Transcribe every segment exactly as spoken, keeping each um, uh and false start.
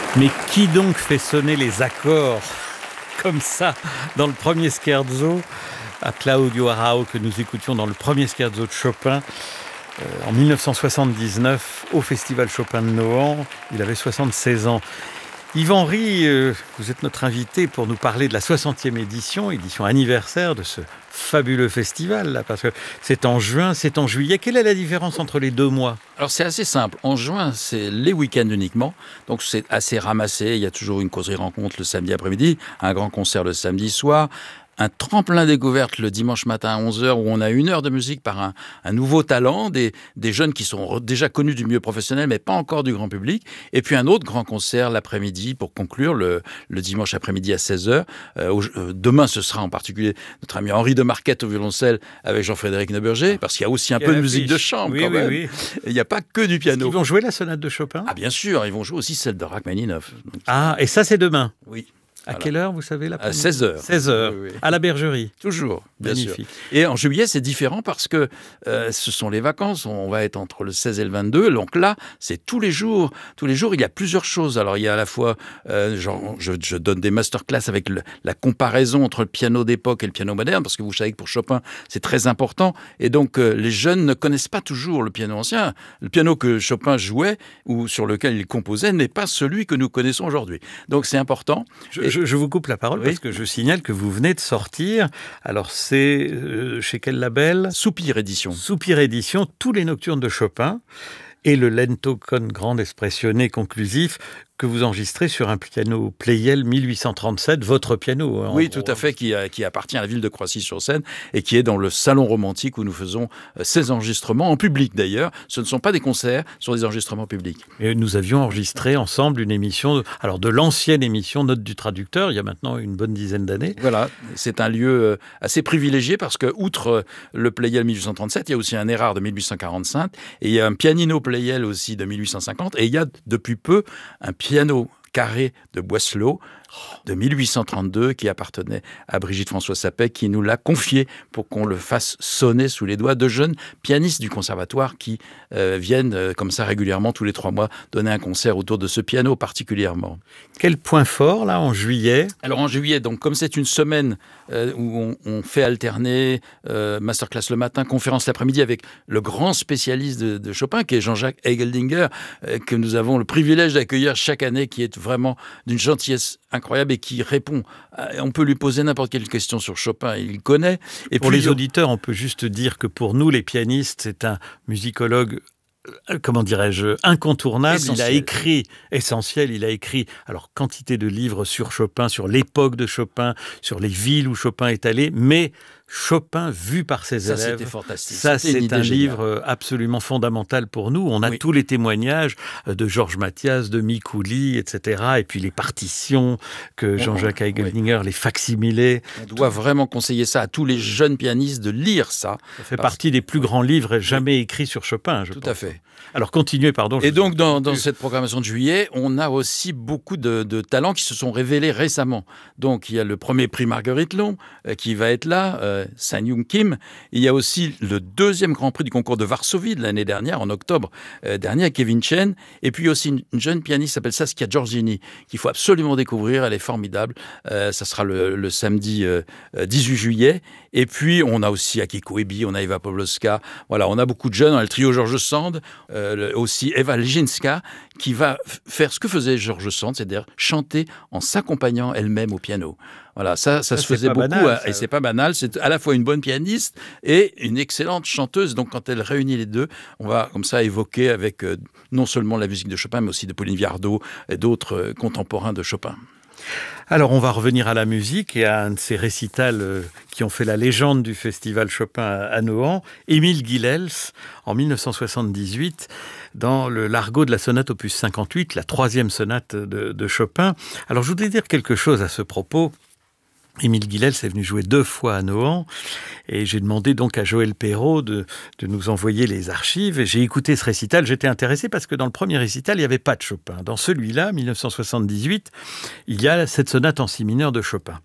Mais qui donc fait sonner les accords comme ça dans le premier scherzo à Claudio Arrau que nous écoutions dans le premier scherzo de Chopin euh, en mille neuf cent soixante-dix-neuf au Festival Chopin de Nohant. Il avait soixante-seize ans. Yves Henry, euh, vous êtes notre invité pour nous parler de la soixantième édition, édition anniversaire de ce fabuleux festival, là, parce que c'est en juin, c'est en juillet. Quelle est la différence entre les deux mois ? Alors c'est assez simple. En juin, c'est les week-ends uniquement, donc c'est assez ramassé. Il y a toujours une causerie rencontre le samedi après-midi, un grand concert le samedi soir, un tremplin découverte le dimanche matin à onze heures où on a une heure de musique par un, un nouveau talent, des, des jeunes qui sont déjà connus du milieu professionnel mais pas encore du grand public, et puis un autre grand concert l'après-midi pour conclure le, le dimanche après-midi à seize heures. Euh, euh, demain ce sera en particulier notre ami Henri de Marquette au violoncelle avec Jean-Frédéric Neuberger, parce qu'il y a aussi un peu de musique de chambre oui, quand oui, même. Oui. Il n'y a pas que du piano. Ils vont jouer la sonate de Chopin ? Ah bien sûr, ils vont jouer aussi celle de Rachmaninov. Donc, ah, et ça c'est demain ? Oui. À Voilà. quelle heure, vous savez, l'après-midi ? À seize heures. seize heures, oui, oui. à la Bergerie. Toujours, bien Magnifique. sûr. Et en juillet, c'est différent parce que euh, ce sont les vacances. On va être entre le seize et le vingt-deux. Donc là, c'est tous les jours. Tous les jours, il y a plusieurs choses. Alors, il y a à la fois, euh, genre, je, je donne des masterclass avec le, la comparaison entre le piano d'époque et le piano moderne, parce que vous savez que pour Chopin, c'est très important. Et donc, euh, les jeunes ne connaissent pas toujours le piano ancien. Le piano que Chopin jouait ou sur lequel il composait n'est pas celui que nous connaissons aujourd'hui. Donc, c'est important. Je, et... je, je vous coupe la parole. Oui. Parce que je signale que vous venez de sortir, alors c'est euh, chez quel label ? Soupir Édition. Soupir Édition, tous les nocturnes de Chopin et le Lento con grande espressione conclusif que vous enregistrez sur un piano Pleyel mille huit cent trente-sept, votre piano. Oui, tout à fait, qui, qui appartient à la ville de Croissy-sur-Seine et qui est dans le salon romantique où nous faisons ces enregistrements, en public d'ailleurs. Ce ne sont pas des concerts, ce sont des enregistrements publics. Et nous avions enregistré ensemble une émission, alors de l'ancienne émission Note du traducteur, il y a maintenant une bonne dizaine d'années. Voilà, c'est un lieu assez privilégié parce que, outre le Pleyel mille huit cent trente-sept, il y a aussi un Erard de mille huit cent quarante-cinq et il y a un pianino Pleyel aussi de mille huit cent cinquante et il y a depuis peu un piano carré de Boisselot de mille huit cent trente-deux qui appartenait à Brigitte François Sapet qui nous l'a confié pour qu'on le fasse sonner sous les doigts de jeunes pianistes du conservatoire qui euh, viennent euh, comme ça régulièrement tous les trois mois donner un concert autour de ce piano particulièrement. Quel point fort là en juillet ? Alors en juillet, donc comme c'est une semaine euh, où on, on fait alterner euh, masterclass le matin, conférence l'après-midi avec le grand spécialiste de, de Chopin qui est Jean-Jacques Eigeldinger euh, que nous avons le privilège d'accueillir chaque année, qui est vraiment d'une gentillesse incroyable et qui répond. À, on peut lui poser n'importe quelle question sur Chopin, il connaît. Et pour puis, les auditeurs, on peut juste dire que pour nous, les pianistes, c'est un musicologue, comment dirais-je, incontournable. Essentiel. Il a écrit, essentiel, il a écrit, alors, quantité de livres sur Chopin, sur l'époque de Chopin, sur les villes où Chopin est allé, mais Chopin vu par ses ça, élèves. C'était fantastique. Ça, c'était c'est un géniale. livre absolument fondamental pour nous. On a oui. tous les témoignages de Georges Mathias, de Micouli, et cetera. Et puis les partitions que Jean-Jacques Eigeldinger, oui. les facsimilés. On doit vraiment conseiller ça à tous les jeunes pianistes de lire ça. Ça fait partie que... des plus grands livres jamais oui. écrits sur Chopin, je Tout pense. à fait. Alors continuez, pardon. Et donc dans, dans cette programmation de juillet, on a aussi beaucoup de, de talents qui se sont révélés récemment. Donc il y a le premier prix Marguerite Long euh, qui va être là, euh, Sang-Young Kim. Il y a aussi le deuxième grand prix du concours de Varsovie de l'année dernière, en octobre euh, dernier, Kevin Chen. Et puis aussi une, une jeune pianiste qui s'appelle Saskia Giorgini, qu'il faut absolument découvrir. Elle est formidable. Euh, ça sera le, le samedi euh, dix-huit juillet. Et puis on a aussi Akiko Ebi, on a Eva Pawlowska. Voilà, on a beaucoup de jeunes. On a le trio Georges Sand. Euh, le, aussi Eva Leginska qui va f- faire ce que faisait Georges Sand, c'est-à-dire chanter en s'accompagnant elle-même au piano. Voilà, ça, ça, ça se faisait beaucoup banal, et c'est pas banal. C'est à la fois une bonne pianiste et une excellente chanteuse. Donc quand elle réunit les deux, on va comme ça évoquer avec euh, non seulement la musique de Chopin, mais aussi de Pauline Viardot et d'autres euh, contemporains de Chopin. Alors, on va revenir à la musique et à un de ces récitals euh, qui ont fait la légende du festival Chopin à, à Nohant, Émile Guilels, en mille neuf cent soixante-dix-huit, dans le Largo de la sonate opus cinquante-huit, la troisième sonate de, de Chopin. Alors, je voudrais dire quelque chose à ce propos. Émile Guilels est venu jouer deux fois à Nohant et j'ai demandé donc à Joël Perrault de, de nous envoyer les archives et j'ai écouté ce récital. J'étais intéressé parce que dans le premier récital, il n'y avait pas de Chopin. Dans celui-là, mille neuf cent soixante-dix-huit, il y a cette sonate en si mineur de Chopin.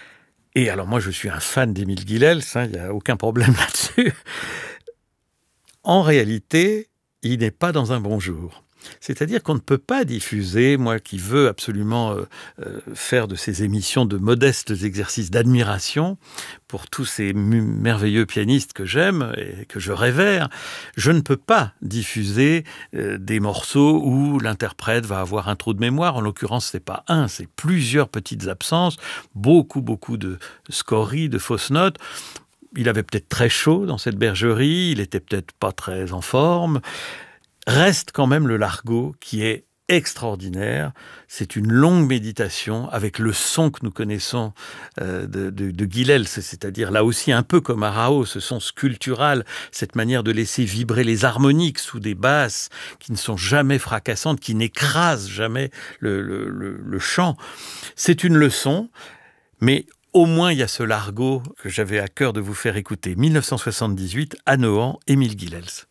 Et alors moi, je suis un fan d'Émile Guilels, hein, il n'y a aucun problème là-dessus. En réalité, il n'est pas dans un bon jour. C'est-à-dire qu'on ne peut pas diffuser, moi qui veux absolument euh, euh, faire de ces émissions de modestes exercices d'admiration pour tous ces mu- merveilleux pianistes que j'aime et que je révère, je ne peux pas diffuser euh, des morceaux où l'interprète va avoir un trou de mémoire. En l'occurrence, c'est pas un, c'est plusieurs petites absences, beaucoup, beaucoup de scories, de fausses notes. Il avait peut-être très chaud dans cette bergerie, il était peut-être pas très en forme. Reste quand même le Largo qui est extraordinaire. C'est une longue méditation avec le son que nous connaissons euh, de, de, de Guilels, c'est-à-dire là aussi un peu comme Arao, ce son sculptural, cette manière de laisser vibrer les harmoniques sous des basses qui ne sont jamais fracassantes, qui n'écrasent jamais le, le, le, le chant. C'est une leçon, mais au moins il y a ce Largo que j'avais à cœur de vous faire écouter. mille neuf cent soixante-dix-huit, à Nohant, Émile Guilels.